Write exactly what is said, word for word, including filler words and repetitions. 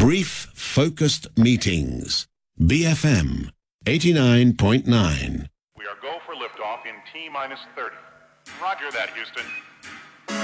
Brief Focused Meetings. B F M eighty-nine point nine. We are go for liftoff in T minus thirty. Roger that, Houston.